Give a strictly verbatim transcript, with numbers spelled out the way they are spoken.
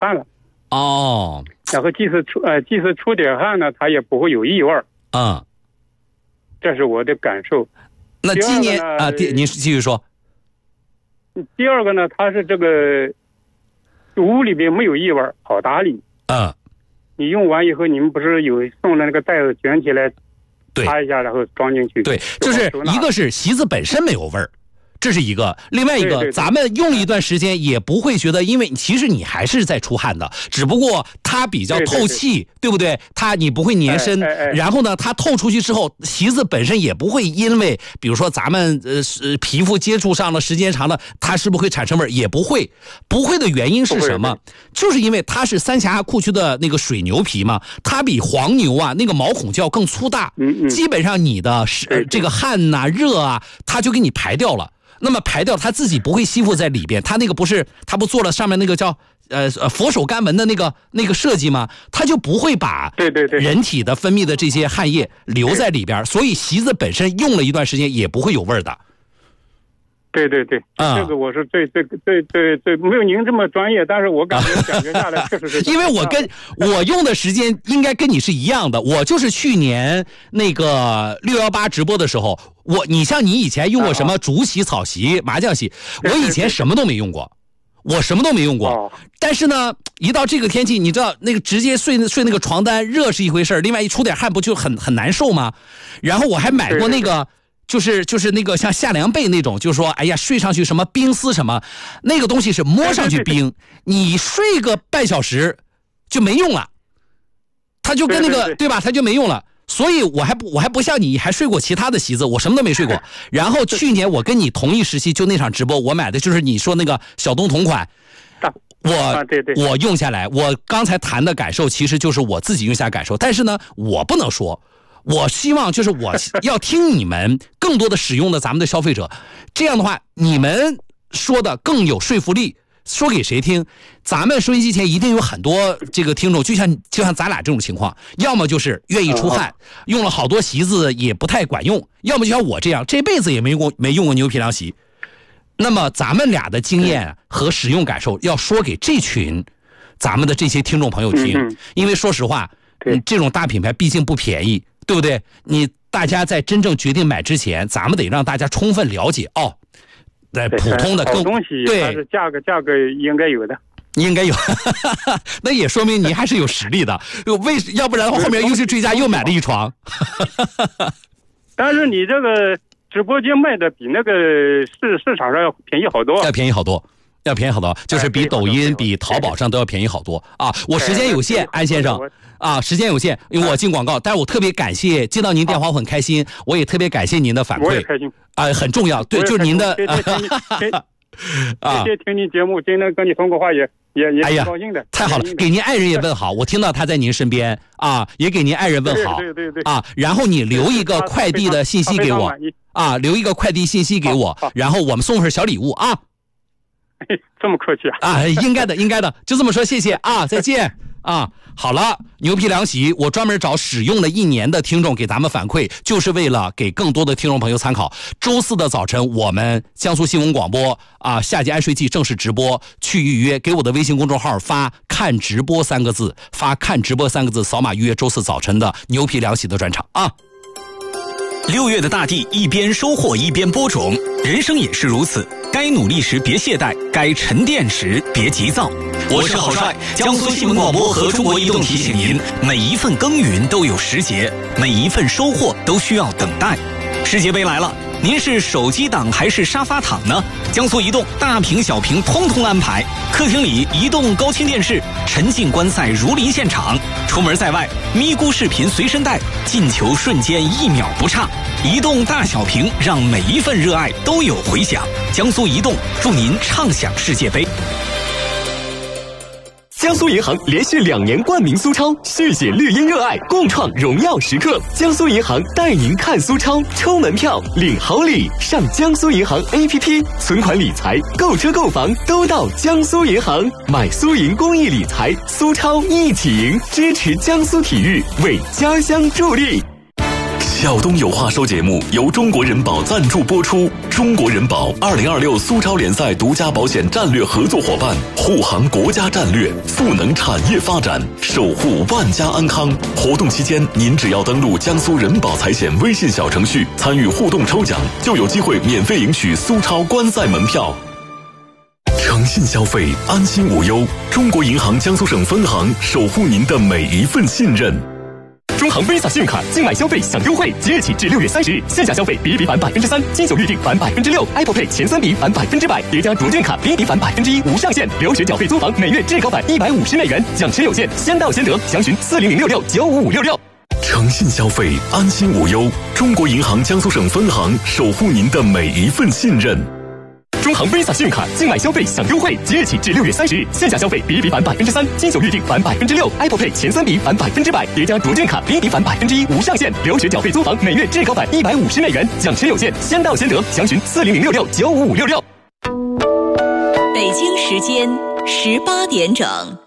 汗了。 哦。 然后即使出呃即使出点汗呢，它也不会有异味。 嗯， 这是我的感受。 那今年啊，第您继续说。 第二个呢，它是这个屋里边没有异味，好打理。 嗯。 你用完以后，你们不是有送的那个袋子卷起来， 对， 擦一下，然后装进去。 对，就是一个是席子本身没有味儿。这是一个，另外一个， 对对对， 咱们用了一段时间也不会觉得，因为其实你还是在出汗的，只不过它比较透气，对对对，对不对？它你不会粘身， 哎哎哎， 然后呢，它透出去之后，席子本身也不会因为，比如说咱们呃皮肤接触上了时间长了，它是不是会产生味儿？也不会，不会的原因是什么？就是因为它是三峡库区的那个水牛皮嘛，它比黄牛啊那个毛孔就要更粗大， 嗯嗯， 基本上你的是这个汗呐、啊、热啊，它就给你排掉了。那么排掉它自己不会吸附在里边，它那个不是它不做了上面那个叫呃呃佛手干纹的那个那个设计吗？它就不会把对对对人体的分泌的这些汗液留在里边，所以席子本身用了一段时间也不会有味儿的。 对对对， 啊、嗯， 这个我是最最最最最没有您这么专业，但是我感觉感觉下来确实是。 因为我跟我用的时间应该跟你是一样的，我就是去年那个六幺八直播的时候，我你像你以前用过什么竹洗、草洗、麻将洗，我以前什么都没用过。我什么都没用过，但是呢，一到这个天气，你知道那个直接睡睡那个床单热是一回事，另外一出点汗不就很很难受吗？然后我还买过那个。就是就是那个像夏凉被那种，就是说，哎呀，睡上去什么冰丝什么，那个东西是摸上去冰，你睡个半小时就没用了，它就跟那个 对, 对, 对, 对吧，它就没用了。所以我还不我还不像你还睡过其他的席子，我什么都没睡过。然后去年我跟你同一时期就那场直播，我买的就是你说那个小东同款，我、啊、对对我用下来，我刚才谈的感受其实就是我自己用下感受，但是呢，我不能说。我希望就是我要听你们更多的使用的咱们的消费者，这样的话你们说的更有说服力，说给谁听？咱们收音机前一定有很多这个听众，就像就像咱俩这种情况，要么就是愿意出汗，用了好多席子也不太管用，要么就像我这样，这辈子也没用过没用过牛皮凉席。那么咱们俩的经验和使用感受要说给这群咱们的这些听众朋友听，因为说实话，这种大品牌毕竟不便宜。对不对？你大家在真正决定买之前，咱们得让大家充分了解哦。在普通的更东西，对，但是价格价格应该有的， 应该有，那也说明你还是有实力的。为要不然后面优势追加又买了一床。 但是你这个直播间卖的比那个市市场上要便宜好多， 要便宜好多。要便宜好多，就是比抖音、比淘宝上都要便宜好多啊！我时间有限，安先生啊，时间有限，因为我进广告，但是我特别感谢接到您电话，我很开心，我也特别感谢您的反馈， 我也开心啊，很重要，对，就是您的啊，谢谢听您节目，今天跟你通过话也也也挺高兴的， 太好了，给您爱人也问好，我听到他在您身边啊，也给您爱人问好， 对对对啊，然后你留一个快递的信息给我啊，留一个快递信息给我，然后我们送份小礼物啊。 这么客气啊！ 啊，应该的，应该的，就这么说，谢谢啊，再见啊。好了，牛皮凉席，我专门找使用了一年的听众给咱们反馈，就是为了给更多的听众朋友参考。周四的早晨，我们江苏新闻广播啊，夏季安睡剂正式直播，去预约，给我的微信公众号发“看直播”三个字，发“看直播”三个字，扫码预约周四早晨的牛皮凉席的专场啊。 六月的大地一边收获一边播种，人生也是如此。该努力时别懈怠，该沉淀时别急躁。我是郝帅，江苏新闻广播和中国移动提醒您：每一份耕耘都有时节，每一份收获都需要等待。世界杯来了，您是手机党还是沙发躺呢？江苏移动大屏小屏通通安排，客厅里移动高清电视，沉浸观赛如临现场；出门在外，咪咕视频随身带，进球瞬间一秒不差。移动大小屏，让每一份热爱都有回响。江苏移动祝您畅享世界杯。 江苏银行连续两年冠名苏超，续写绿茵热爱，共创荣耀时刻。江苏银行带您看苏超，抽门票领好礼，上江苏银行 A P P， 存款理财、购车购房都到江苏银行，买苏银公益理财，苏超一起赢，支持江苏体育，为家乡助力。 小东有话说节目由中国人保赞助播出。中国人保二零二六苏超联赛独家保险战略合作伙伴，护航国家战略，赋能产业发展，守护万家安康。活动期间，您只要登录江苏人保财险微信小程序，参与互动抽奖，就有机会免费领取苏超观赛门票。诚信消费，安心无忧。中国银行江苏省分行守护您的每一份信任。 中行 Visa 信用卡境外消费享优惠，即日起至六月三十日，线下消费比一比返百分之三，金九预订返百分之六 ，Apple Pay 前三笔返百分之百，叠加卓券卡比一比返百分之一，无上限，留学缴费租房每月至高返一百五十美元，奖池有限，先到先得，详询四零零六六九五五六六。 诚信消费，安心无忧。中国银行江苏省分行守护您的每一份信任。 中行 Visa 信用卡境外消费享优惠，即日起至六月三十日，线下消费比一比返百分之三，金九预订返百分之六 ，Apple Pay 前三笔返百分之百，叠加卓券卡比一比返百分之一，无上限，留学缴费租房每月至高返一百五十美元，奖池有限，先到先得，详询四零零六六九五五六六。 北京时间十八点整。